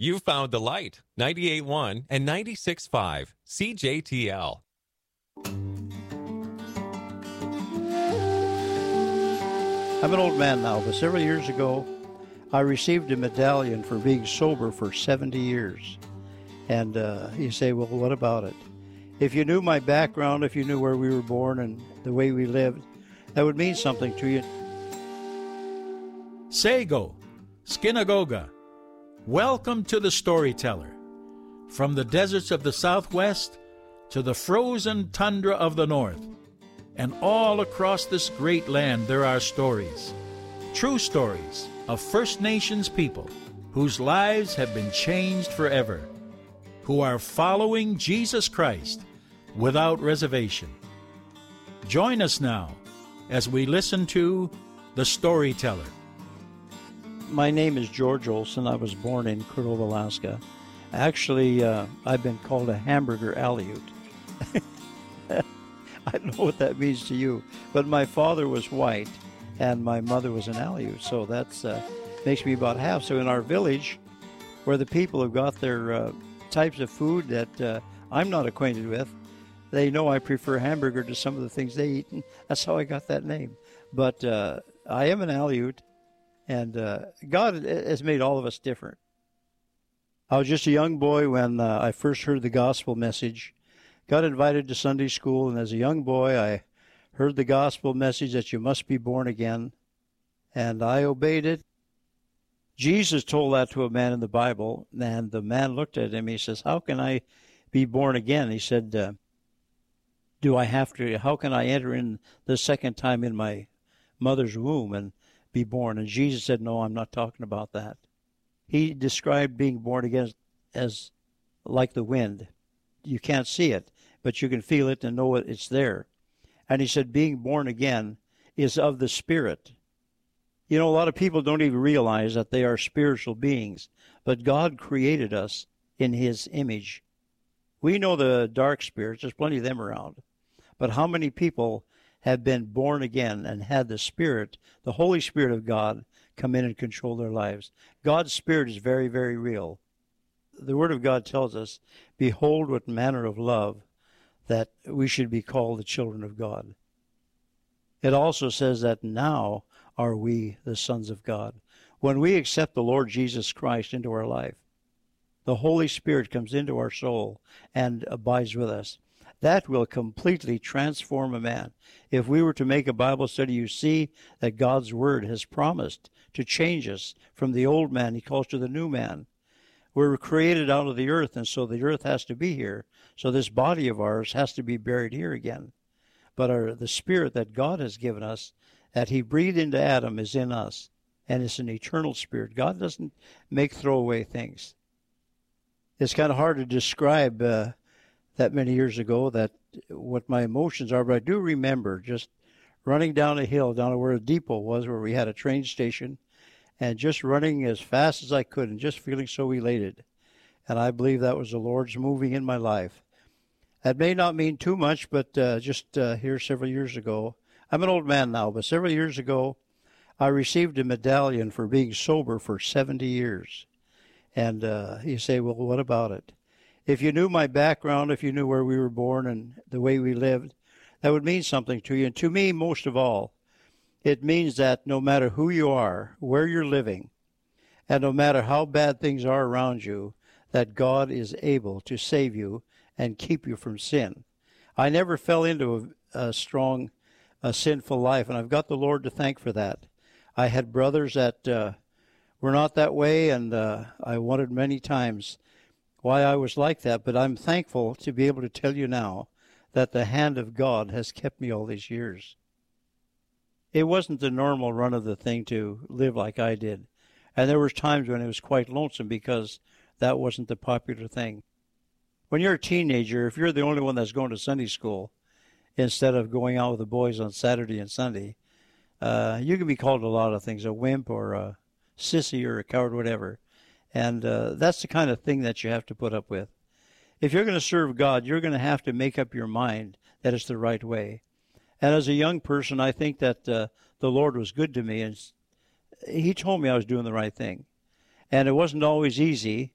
You found the light. 98.1 and 96.5 CJTL. I'm an old man now, but several years ago, I received a medallion for being sober for 70 years. And you say, well, what about it? If you knew my background, if you knew where we were born and the way we lived, that would mean something to you. Sego, Skinagoga, welcome to the Storyteller. From the deserts of the Southwest to the frozen tundra of the North, and all across this great land there are stories, true stories of First Nations people whose lives have been changed forever, who are following Jesus Christ without reservation. Join us now as we listen to The Storyteller. My name is George Olson. I was born in Cordova, Alaska. Actually, I've been called a hamburger Aleut. I don't know what that means to you, but my father was white and my mother was an Aleut, so that's makes me about half. So in our village, where the people have got their types of food that I'm not acquainted with, they know I prefer hamburger to some of the things they eat, and that's how I got that name. But I am an Aleut, and God has made all of us different. I was just a young boy when I first heard the gospel message. Got invited to Sunday school, and as a young boy, I heard the gospel message that you must be born again, and I obeyed it. Jesus told that to a man in the Bible, and the man looked at him. He says, how can I be born again? He said, how can I enter in the second time in my mother's womb and be born? And Jesus said, no, I'm not talking about that. He described being born again as like the wind. You can't see it, but you can feel it and know it's there. And he said being born again is of the Spirit. You know, a lot of people don't even realize that they are spiritual beings, but God created us in His image. We know the dark spirits, there's plenty of them around. But how many people have been born again and had the Spirit, the Holy Spirit of God, come in and control their lives? God's Spirit is very, very real. The Word of God tells us, behold what manner of love that we should be called the children of God. It also says that now are we the sons of God. When we accept the Lord Jesus Christ into our life, the Holy Spirit comes into our soul and abides with us. That will completely transform a man. If we were to make a Bible study, you see that God's Word has promised to change us from the old man. He calls to the new man. We're created out of the earth, and so the earth has to be here. So this body of ours has to be buried here again. But the Spirit that God has given us, that He breathed into Adam, is in us, and it's an eternal Spirit. God doesn't make throwaway things. It's kind of hard to describe that many years ago that what my emotions are, but I do remember just running down a hill down to where the depot was, where we had a train station, and just running as fast as I could and just feeling so elated. And I believe that was the Lord's moving in my life. That may not mean too much, but just here several years ago, I'm an old man now, but several years ago, I received a medallion for being sober for 70 years. And you say, well, what about it? If you knew my background, if you knew where we were born and the way we lived, that would mean something to you. And to me, most of all, it means that no matter who you are, where you're living, and no matter how bad things are around you, that God is able to save you and keep you from sin. I never fell into a strong, sinful life, and I've got the Lord to thank for that. I had brothers that were not that way, and I wondered many times why I was like that, but I'm thankful to be able to tell you now that the hand of God has kept me all these years. It wasn't the normal run of the thing to live like I did. And there was times when it was quite lonesome because that wasn't the popular thing. When you're a teenager, if you're the only one that's going to Sunday school instead of going out with the boys on Saturday and Sunday, you can be called a lot of things, a wimp or a sissy or a coward, whatever. And that's the kind of thing that you have to put up with. If you're going to serve God, you're going to have to make up your mind that it's the right way. And as a young person, I think that the Lord was good to me, and He told me I was doing the right thing. And it wasn't always easy,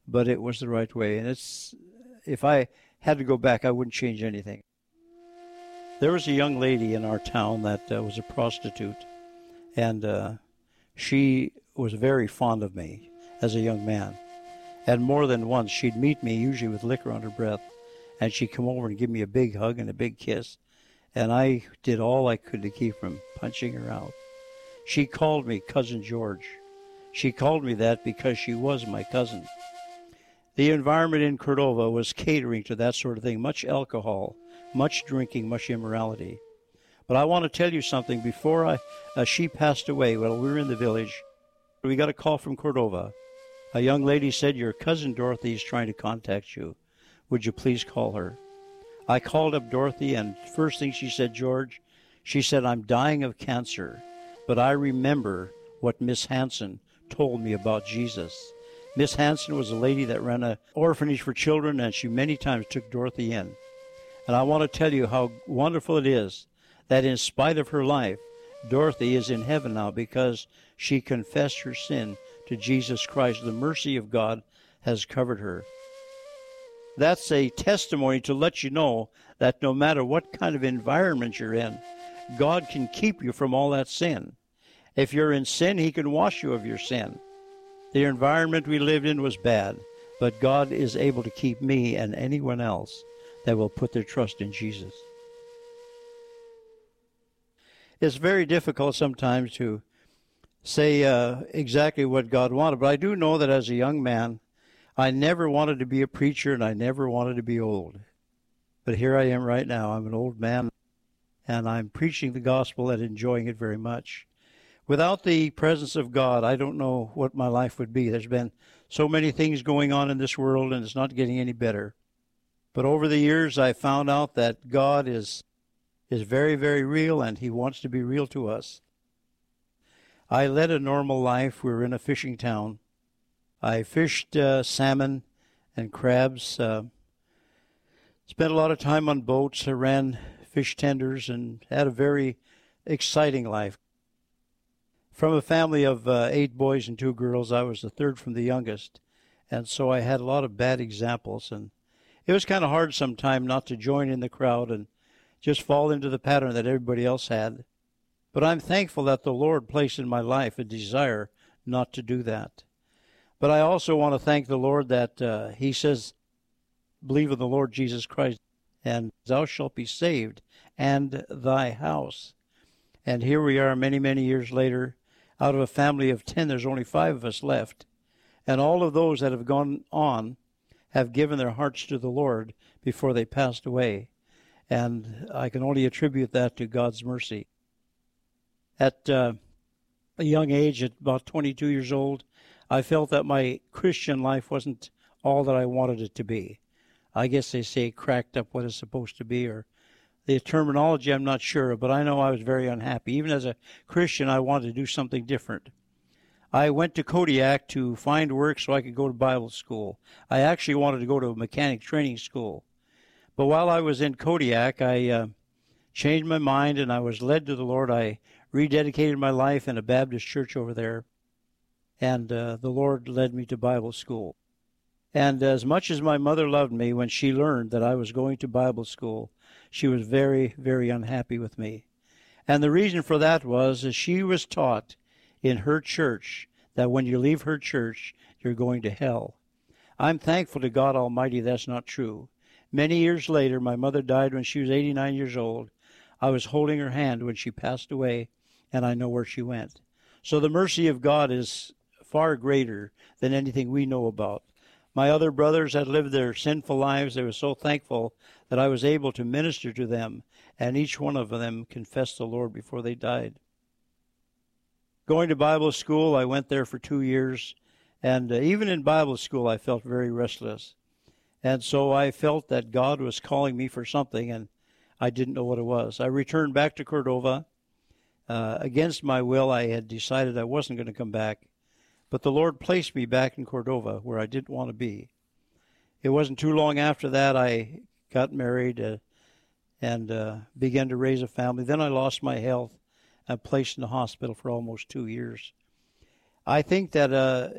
but it was the right way. And if I had to go back, I wouldn't change anything. There was a young lady in our town that was a prostitute, and she was very fond of me as a young man. And more than once, she'd meet me, usually with liquor on her breath, and she'd come over and give me a big hug and a big kiss. And I did all I could to keep from punching her out. She called me Cousin George. She called me that because she was my cousin. The environment in Cordova was catering to that sort of thing, much alcohol, much drinking, much immorality. But I want to tell you something. Before she passed away, while we were in the village, we got a call from Cordova. A young lady said, "Your cousin Dorothy is trying to contact you. Would you please call her?" I called up Dorothy, and first thing she said, "George," she said, "I'm dying of cancer, but I remember what Miss Hanson told me about Jesus." Miss Hanson was a lady that ran an orphanage for children, and she many times took Dorothy in. And I want to tell you how wonderful it is that in spite of her life, Dorothy is in heaven now because she confessed her sin to Jesus Christ. The mercy of God has covered her. That's a testimony to let you know that no matter what kind of environment you're in, God can keep you from all that sin. If you're in sin, He can wash you of your sin. The environment we lived in was bad, but God is able to keep me and anyone else that will put their trust in Jesus. It's very difficult sometimes to say exactly what God wanted, but I do know that as a young man, I never wanted to be a preacher and I never wanted to be old. But here I am right now. I'm an old man, and I'm preaching the gospel and enjoying it very much. Without the presence of God, I don't know what my life would be. There's been so many things going on in this world, and it's not getting any better. But over the years, I found out that God is very, very real, and He wants to be real to us. I led a normal life. We were in a fishing town. I fished salmon and crabs, spent a lot of time on boats. I ran fish tenders and had a very exciting life. From a family of 8 boys and 2 girls, I was the third from the youngest, and so I had a lot of bad examples, and it was kind of hard sometimes not to join in the crowd and just fall into the pattern that everybody else had. But I'm thankful that the Lord placed in my life a desire not to do that. But I also want to thank the Lord that He says, "Believe in the Lord Jesus Christ, and thou shalt be saved, and thy house." And here we are many, many years later. Out of a family of 10, there's only 5 of us left. And all of those that have gone on have given their hearts to the Lord before they passed away. And I can only attribute that to God's mercy. At a young age, at about 22 years old, I felt that my Christian life wasn't all that I wanted it to be. I guess they say cracked up what it's supposed to be, or the terminology I'm not sure, but I know I was very unhappy. Even as a Christian, I wanted to do something different. I went to Kodiak to find work so I could go to Bible school. I actually wanted to go to a mechanic training school. But while I was in Kodiak, I changed my mind and I was led to the Lord. I rededicated my life in a Baptist church over there, and the Lord led me to Bible school. And as much as my mother loved me, when she learned that I was going to Bible school, she was very, very unhappy with me. And the reason for that was that she was taught in her church that when you leave her church, you're going to hell. I'm thankful to God Almighty that's not true. Many years later, my mother died when she was 89 years old. I was holding her hand when she passed away, and I know where she went. So the mercy of God is far greater than anything we know about. My other brothers had lived their sinful lives. They were so thankful that I was able to minister to them, and each one of them confessed the Lord before they died. Going to Bible school, I went there for 2 years, and even in Bible school I felt very restless. And so I felt that God was calling me for something, and I didn't know what it was. I returned back to Cordova. Against my will, I had decided I wasn't going to come back. But the Lord placed me back in Cordova where I didn't want to be. It wasn't too long after that I got married and began to raise a family. Then I lost my health and placed in the hospital for almost 2 years. I think that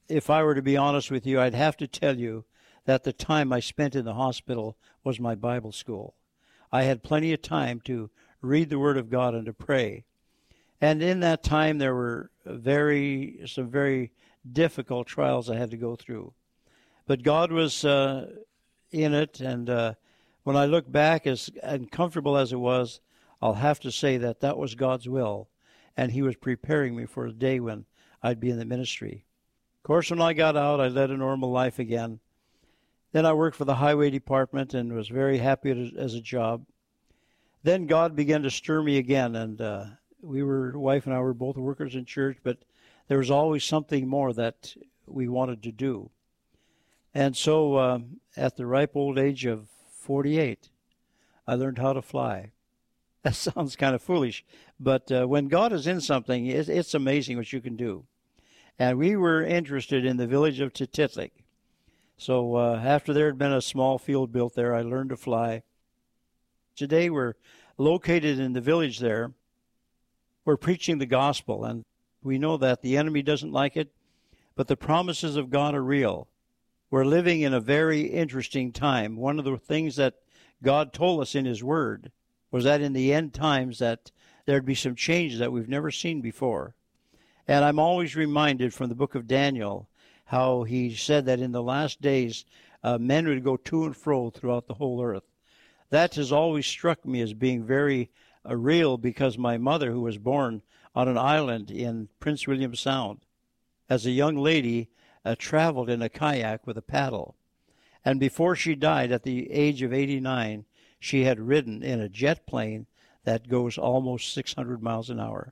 if I were to be honest with you, I'd have to tell you that the time I spent in the hospital was my Bible school. I had plenty of time to read the Word of God and to pray. And in that time, there were some very difficult trials I had to go through. But God was in it, and when I look back, as uncomfortable as it was, I'll have to say that that was God's will, and He was preparing me for a day when I'd be in the ministry. Of course, when I got out, I led a normal life again. Then I worked for the highway department and was very happy as a job. Then God began to stir me again, and wife and I were both workers in church, but there was always something more that we wanted to do. And so at the ripe old age of 48, I learned how to fly. That sounds kind of foolish, but when God is in something, it's amazing what you can do. And we were interested in the village of Tititlik. So after there had been a small field built there, I learned to fly. Today we're located in the village there. We're preaching the gospel, and we know that the enemy doesn't like it, but the promises of God are real. We're living in a very interesting time. One of the things that God told us in His Word was that in the end times that there'd be some changes that we've never seen before. And I'm always reminded from the book of Daniel how he said that in the last days men would go to and fro throughout the whole earth. That has always struck me as being very real, because my mother, who was born on an island in Prince William Sound, as a young lady traveled in a kayak with a paddle. And before she died at the age of 89, she had ridden in a jet plane that goes almost 600 miles an hour.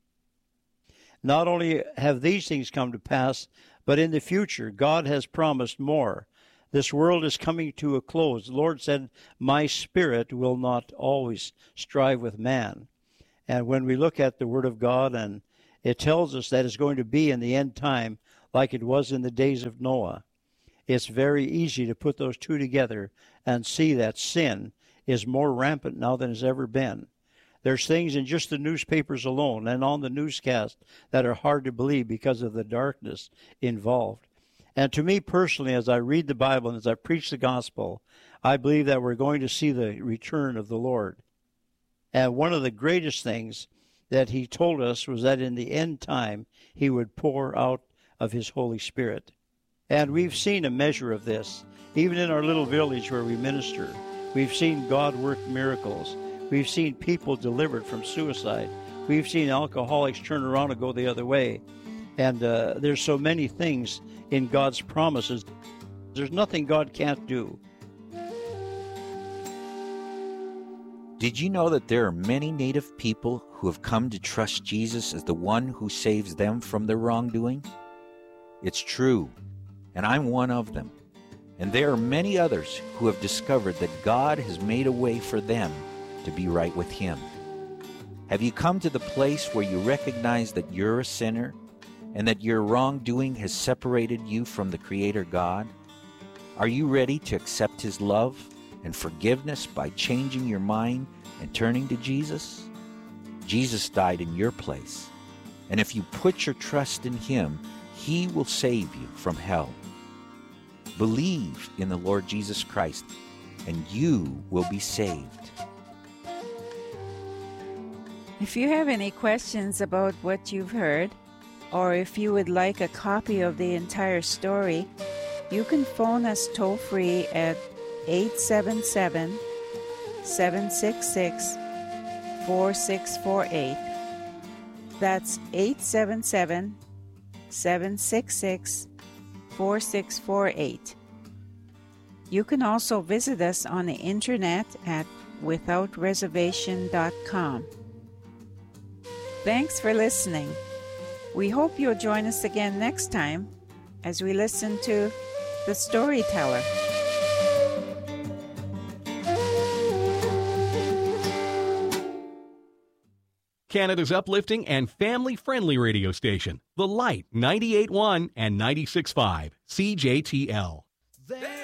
Not only have these things come to pass, but in the future, God has promised more. This world is coming to a close. The Lord said, "My spirit will not always strive with man." And when we look at the Word of God, and it tells us that it's going to be in the end time like it was in the days of Noah, it's very easy to put those two together and see that sin is more rampant now than it's ever been. There's things in just the newspapers alone and on the newscast that are hard to believe because of the darkness involved. And to me personally, as I read the Bible and as I preach the gospel, I believe that we're going to see the return of the Lord. And one of the greatest things that He told us was that in the end time, He would pour out of His Holy Spirit. And we've seen a measure of this. Even in our little village where we minister, we've seen God work miracles. We've seen people delivered from suicide. We've seen alcoholics turn around and go the other way. And there's so many things in God's promises. There's nothing God can't do. Did you know that there are many Native people who have come to trust Jesus as the one who saves them from their wrongdoing? It's true, and I'm one of them. And there are many others who have discovered that God has made a way for them to be right with Him. Have you come to the place where you recognize that you're a sinner and that your wrongdoing has separated you from the Creator God? Are you ready to accept His love and forgiveness by changing your mind and turning to Jesus? Jesus died in your place, and if you put your trust in Him, He will save you from hell. Believe in the Lord Jesus Christ, and you will be saved. If you have any questions about what you've heard, or if you would like a copy of the entire story, you can phone us toll-free at 877-766-4648. That's 877-766-4648. You can also visit us on the internet at withoutreservation.com. Thanks for listening. We hope you'll join us again next time as we listen to The Storyteller. Canada's uplifting and family-friendly radio station, The Light 98.1 and 96.5 CJTL.